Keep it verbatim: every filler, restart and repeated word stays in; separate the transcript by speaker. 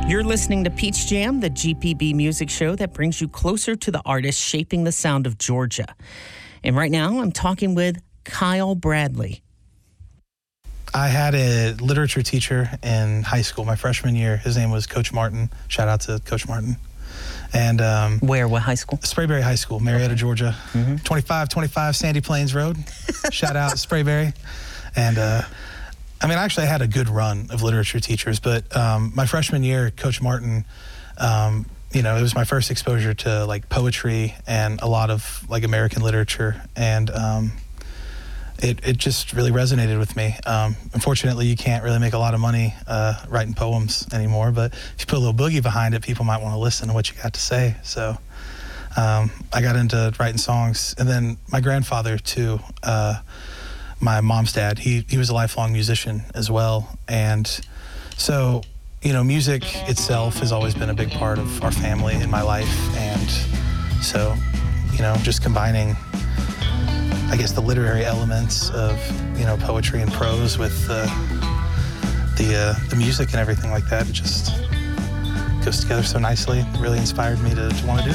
Speaker 1: You're listening to Peach Jam, the G P B music show that brings you closer to the artists shaping the sound of Georgia. And right now, I'm talking with Kyle Bradley.
Speaker 2: I had a literature teacher in high school, my freshman year. His name was Coach Martin. Shout out to Coach Martin. And um,
Speaker 1: Where? What high school?
Speaker 2: Sprayberry High School, Marietta,
Speaker 1: Okay.
Speaker 2: Georgia. Mm-hmm. twenty-five twenty-five Sandy Plains Road. Shout out Sprayberry. And uh, I mean, actually, I had a good run of literature teachers, but um, my freshman year, Coach Martin, um, you know, it was my first exposure to like poetry and a lot of like American literature, and um, it it just really resonated with me. Um, unfortunately, you can't really make a lot of money uh, writing poems anymore, but if you put a little boogie behind it, people might want to listen to what you got to say. So um, I got into writing songs, and then my grandfather too. Uh, my mom's dad, he he was a lifelong musician as well, and so you know, music itself has always been a big part of our family in my life, and so you know, just combining, I guess, the literary elements of you know poetry and prose with uh, the uh, the music and everything like that, it just goes together so nicely. It really inspired me to, to want to do